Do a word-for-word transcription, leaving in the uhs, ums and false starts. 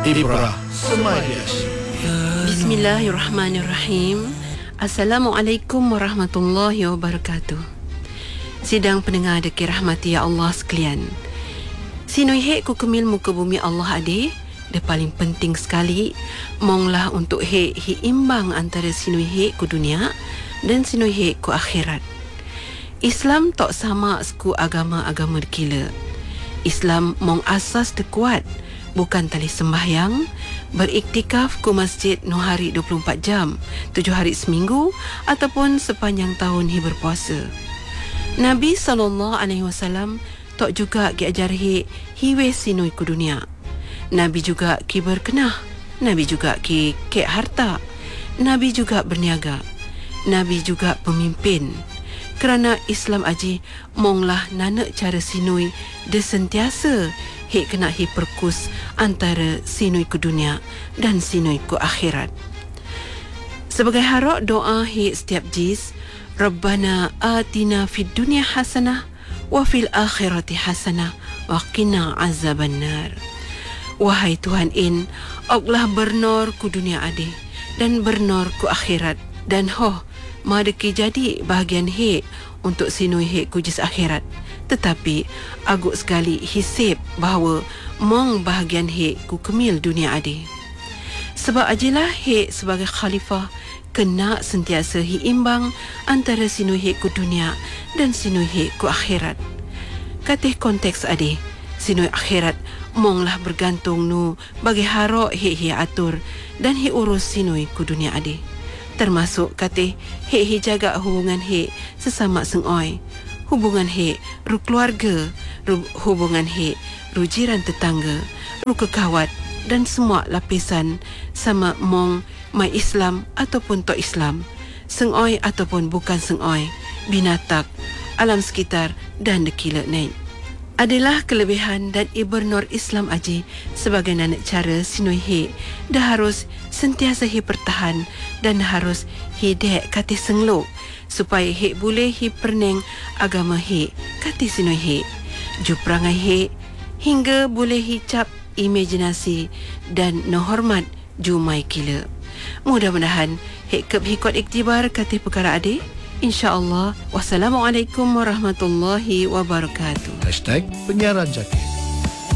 Ibrah Semadias. Bismillahirrahmanirrahim. Assalamualaikum warahmatullahi wabarakatuh. Sidang pendengar deki rahmati ya Allah sekalian. Sinoi hek ku kemil muka bumi Allah ade, dia paling penting sekali monglah untuk hek hi imbang antara sinoi hek ku dunia dan sinoi hek ku akhirat. Islam tak sama seku agama-agama dekila. Islam mong asas de kuat, bukan tali sembahyang, beriktikaf ku masjid no hari dua puluh empat jam, tujuh hari seminggu ataupun sepanjang tahun hi berpuasa. Nabi sallallahu alaihi wasallam tak juga ki ajar hi hiwe sinoi ku dunia. Nabi juga ki berkenah, Nabi juga ki kek harta, Nabi juga berniaga, Nabi juga pemimpin. Kerana Islam aji monglah nanak cara sinoi de sentiasa hek kena hi perkus antara sinoi ku dunia dan sinoi ku akhirat. Sebagai harok doa hi setiap jis, Rabbana atina fid dunya hasanah wa fil akhirati hasanah wa qina azabannar. Wahai Tuhan in, Allah bernor ku dunia ade dan bernor ku akhirat, dan hoh madeki jadi bahagian hek untuk sinoi hek ku jis akhirat. Tetapi agak sekali hisib bahawa mong bahagian hek ku kemil dunia ade. Sebab ajilah hek sebagai khalifah kena sentiasa hi imbang antara sinoi hek ku dunia dan sinoi hek ku akhirat. Katih konteks ade, sinoi akhirat monglah bergantung nu bagi harok hek hi atur dan hi urus sinoi ku dunia ade. Termasuk katih hek hi jaga hubungan hek sesama sengoi, hubungan hek ru keluarga, ru hubungan hek ru jiran tetangga, ru kekawat dan semua lapisan sama mong mai Islam ataupun tok Islam, sengoi ataupun bukan sengoi, binatak, alam sekitar dan dekila naik. Adalah kelebihan dan ibernor Islam aji sebagai nanak cara sinoi hek dah harus sentiasa hi pertahan dan harus hi dek kati senglok supaya hek boleh hi perneng agama hek kati sinoi hek, juprangai hek hingga boleh hi cap imajinasi dan no hormat jumai kila. Mudah-mudahan hek kep hikot iktibar kati perkara ade. InsyaAllah. Wassalamualaikum warahmatullahi wabarakatuh. Hashtag Penyiaran Zakir.